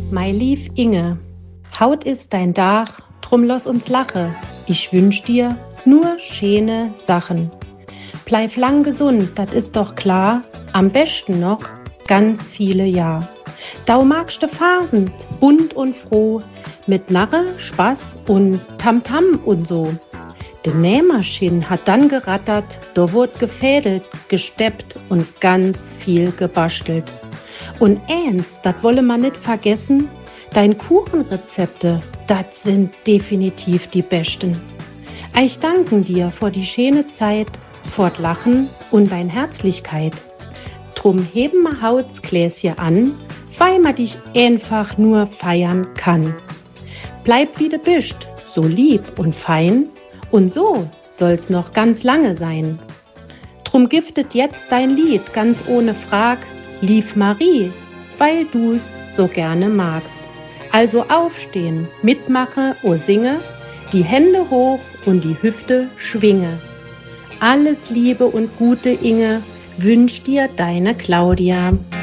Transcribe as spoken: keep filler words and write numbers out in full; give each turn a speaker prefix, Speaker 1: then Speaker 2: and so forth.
Speaker 1: Mei lief Inge, Haut ist dein Dach, drum lass uns lache. Ich wünsch dir nur schöne Sachen. Bleib lang gesund, dat ist doch klar, am besten noch ganz viele Jahr. Dau magst du Phasen, bunt und froh, mit Narre, Spaß und Tamtam und so. De Nähmaschine hat dann gerattert, da wurd gefädelt, gesteppt und ganz viel gebastelt. Und eins, dat wolle man nicht vergessen, dein Kuchenrezepte, dat sind definitiv die besten. Ich danken dir vor die schöne Zeit, fort Lachen und dein Herzlichkeit. Drum heben ma Hauts Gläschen an, weil ma dich einfach nur feiern kann. Bleib wie du bist, so lieb und fein, und so soll's noch ganz lange sein. Drum giftet jetzt dein Lied ganz ohne Frag, lief Marie, weil du's so gerne magst. Also aufstehen, mitmache, o singe, die Hände hoch und die Hüfte schwinge. Alles Liebe und Gute, Inge, wünscht dir deine Claudia.